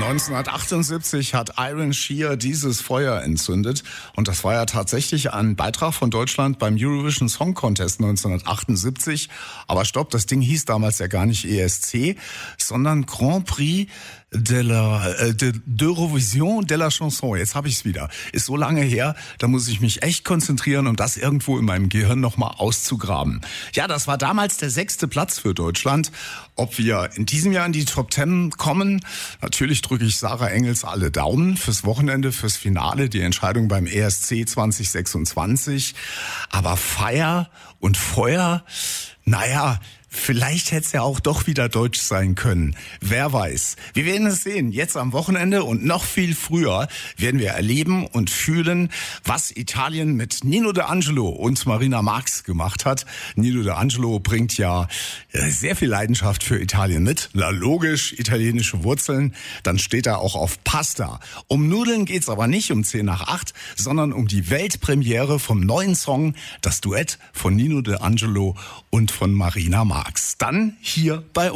1978 hat Iron Shear dieses Feuer entzündet und das war ja tatsächlich ein Beitrag von Deutschland beim Eurovision Song Contest 1978. Aber stopp, das Ding hieß damals ja gar nicht ESC, sondern Grand Prix d'Eurovision de la Chanson. Jetzt habe ich es wieder. Ist so lange her, da muss ich mich echt konzentrieren, um das irgendwo in meinem Gehirn nochmal auszugraben. Ja, das war damals der 6. Platz für Deutschland. Ob wir in diesem Jahr in die Top 10 kommen, natürlich drücke ich Sarah Engels alle Daumen fürs Wochenende, fürs Finale, die Entscheidung beim ESC 2026. Aber Feier und Feuer, naja, vielleicht hätte es ja auch doch wieder deutsch sein können. Wer weiß. Wir werden es sehen. Jetzt am Wochenende und noch viel früher werden wir erleben und fühlen, was Italien mit Nino D'Angelo und Marina Marx gemacht hat. Nino D'Angelo bringt ja sehr viel Leidenschaft für Italien mit. Logisch, italienische Wurzeln. Dann steht er auch auf Pasta. Um Nudeln geht's aber nicht um 7:50, sondern um die Weltpremiere vom neuen Song, das Duett von Nino D'Angelo und von Marina Marx. Dann hier bei uns.